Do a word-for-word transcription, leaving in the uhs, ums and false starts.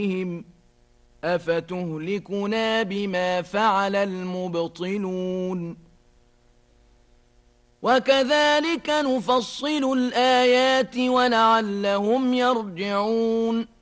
بهم أفتهلكنا بما فعل المبطلون وكذلك نفصل الآيات ولعلهم يرجعون